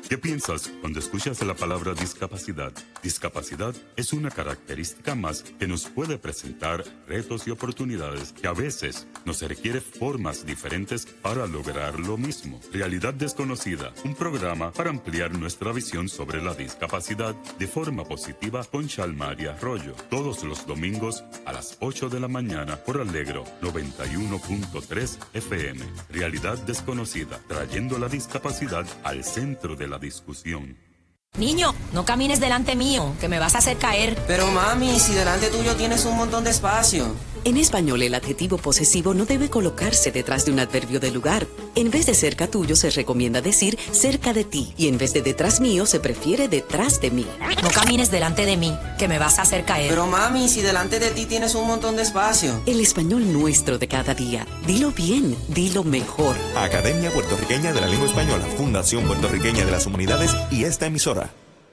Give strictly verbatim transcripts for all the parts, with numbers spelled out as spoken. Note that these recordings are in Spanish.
¿Qué piensas cuando escuchas la palabra discapacidad? Discapacidad es una característica más que nos puede presentar retos y oportunidades que a veces nos requiere formas diferentes para lograr lo mismo. Realidad Desconocida, un programa para ampliar nuestra visión sobre la discapacidad de forma positiva con Chalmaria Arroyo. Todos los domingos a las ocho de la mañana por Alegro noventa y uno punto tres F M. Realidad Desconocida, trayendo la discapacidad al centro de la discusión. Niño, no camines delante mío, que me vas a hacer caer. Pero mami, si delante tuyo tienes un montón de espacio. En español, el adjetivo posesivo no debe colocarse detrás de un adverbio de lugar. En vez de cerca tuyo, se recomienda decir cerca de ti. Y en vez de detrás mío, se prefiere detrás de mí. No camines delante de mí, que me vas a hacer caer. Pero mami, si delante de ti tienes un montón de espacio. El español nuestro de cada día. Dilo bien, dilo mejor. Academia Puertorriqueña de la Lengua Española, Fundación Puertorriqueña de las Humanidades y esta emisora.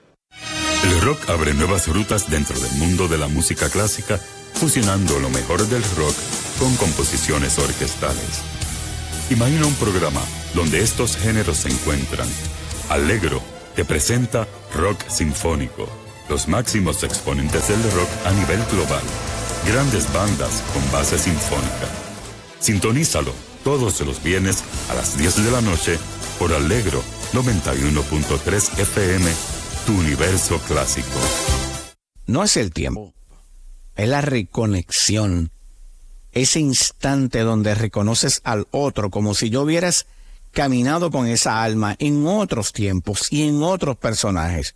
El rock abre nuevas rutas dentro del mundo de la música clásica, fusionando lo mejor del rock con composiciones orquestales. Imagina un programa donde estos géneros se encuentran. Alegro te presenta Rock Sinfónico, los máximos exponentes del rock a nivel global. Grandes bandas con base sinfónica. Sintonízalo todos los viernes a las diez de la noche por Alegro noventa y uno punto tres F M, tu universo clásico. No es el tiempo, es la reconexión. Ese instante donde reconoces al otro como si yo hubieras caminado con esa alma en otros tiempos y en otros personajes.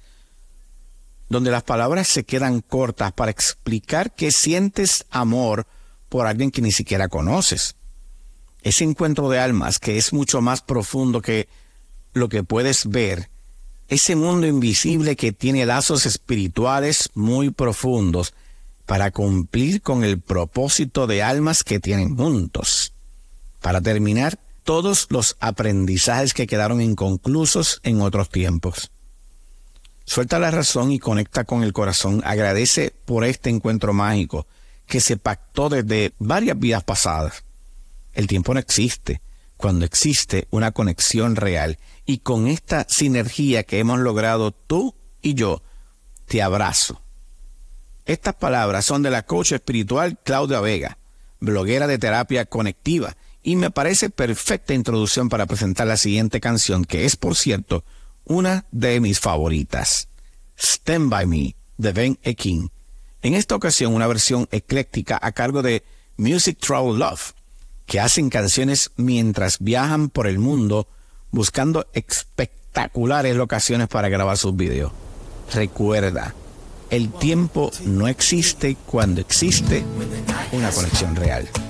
Donde las palabras se quedan cortas para explicar que sientes amor por alguien que ni siquiera conoces. Ese encuentro de almas que es mucho más profundo que lo que puedes ver. Ese mundo invisible que tiene lazos espirituales muy profundos para cumplir con el propósito de almas que tienen juntos. Para terminar, todos los aprendizajes que quedaron inconclusos en otros tiempos. Suelta la razón y conecta con el corazón. Agradece por este encuentro mágico que se pactó desde varias vidas pasadas. El tiempo no existe cuando existe una conexión real. Y con esta sinergia que hemos logrado tú y yo, te abrazo. Estas palabras son de la coach espiritual Claudia Vega, bloguera de terapia conectiva, y me parece perfecta introducción para presentar la siguiente canción, que es, por cierto, una de mis favoritas. Stand By Me, de Ben E. King. En esta ocasión, una versión ecléctica a cargo de Music Travel Love, que hacen canciones mientras viajan por el mundo buscando espectaculares locaciones para grabar sus videos. Recuerda, el tiempo no existe cuando existe una conexión real.